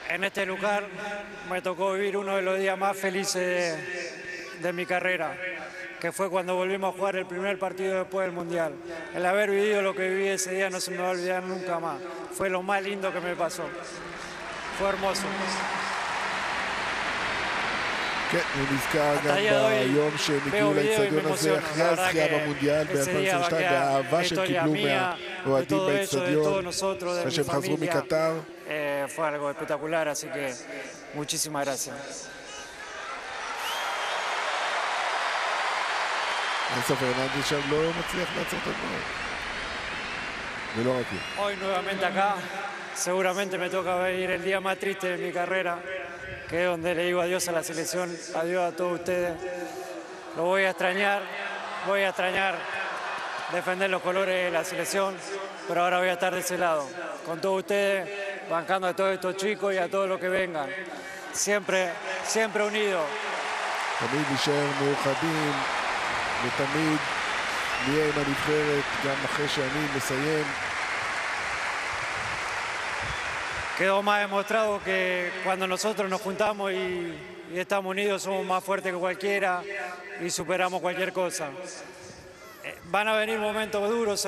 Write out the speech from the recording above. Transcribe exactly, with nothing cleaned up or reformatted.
En este lugar me tocó vivir uno de los días más felices de, de mi carrera, que fue cuando volvimos a jugar el primer partido después del Mundial. El haber vivido lo que viví ese día no se me va a olvidar nunca más. Fue lo más lindo que me pasó. Fue hermoso. כן, הוא נזכר גם ביום שהם הגיעו לאצטדיון הזה אחרי הזכייה במונדיאל ב-אלפיים עשרים ושתיים, והאהבה שהם קיבלו מהאוהדים באצטדיון אחרי שהם חזרו מקטר. Fue algo espectacular, así que muchísimas gracias. Enzo Fernández שם לא מצליח לעצור את הדבר. ולא רק הוא. Hoy nuevamente acá, seguramente me toca venir el día más triste de mi carrera, que es donde le digo adiós a la selección, adiós a todos ustedes. Lo voy a extrañar, voy a extrañar defender los colores de la selección, pero ahora voy a estar de ese lado, con todos ustedes, bancando a todos estos chicos y a todos los que vengan. Siempre, siempre unidos. תמיד נשאר מאוחדים, ותמיד נהיה עם הנבחרת, גם אחרי שאני מסיים. Quedó más demostrado que cuando nosotros nos juntamos y, y estamos unidos somos más fuertes que cualquiera y superamos cualquier cosa. Eh, van a venir momentos duros.